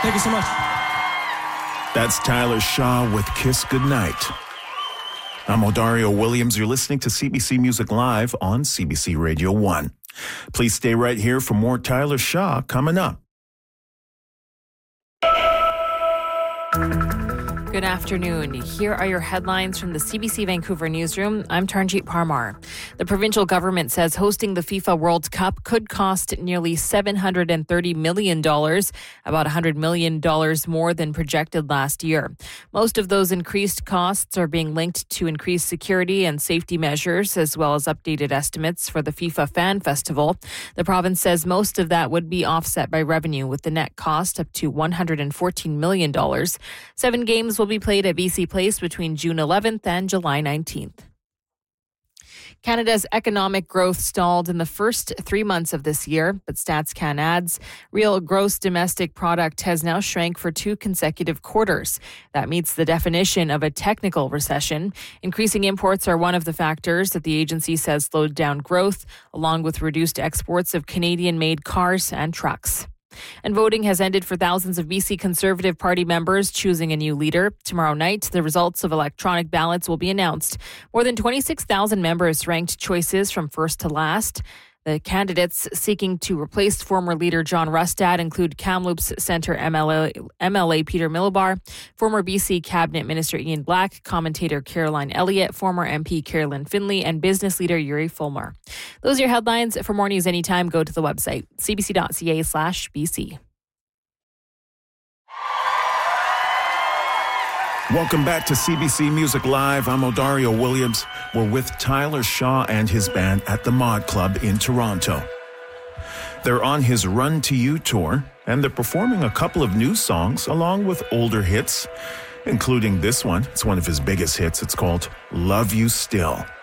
Thank you so much. That's Tyler Shaw with Kiss Goodnight. I'm Odario Williams. You're listening to CBC Music Live on CBC Radio 1. Please stay right here for more Tyler Shaw coming up. Good afternoon. Here are your headlines from the CBC Vancouver newsroom. I'm Taranjeet Parmar. The provincial government says hosting the FIFA World Cup could cost nearly $730 million, about $100 million more than projected last year. Most of those increased costs are being linked to increased security and safety measures, as well as updated estimates for the FIFA Fan Festival. The province says most of that would be offset by revenue, with the net cost up to $114 million. 7 games will be played at BC Place between June 11th and July 19th. Canada's economic growth stalled in the first 3 months of this year, but StatsCan adds real gross domestic product has now shrank for 2 consecutive quarters. That meets the definition of a technical recession. Increasing imports are one of the factors that the agency says slowed down growth, along with reduced exports of Canadian-made cars and trucks. And voting has ended for thousands of BC Conservative Party members choosing a new leader. Tomorrow night, the results of electronic ballots will be announced. More than 26,000 members ranked choices from first to last. The candidates seeking to replace former leader John Rustad include Kamloops Centre MLA Peter Millibar, former BC Cabinet Minister Ian Black, commentator Caroline Elliott, former MP Carolyn Finley, and business leader Yuri Fulmer. Those are your headlines. For more news anytime, go to the website, cbc.ca/BC. Welcome back to CBC Music Live. I'm Odario Williams. We're with Tyler Shaw and his band at the Mod Club in Toronto. They're on his Run to You tour, and they're performing a couple of new songs along with older hits, including this one. It's one of his biggest hits. It's called Love You Still.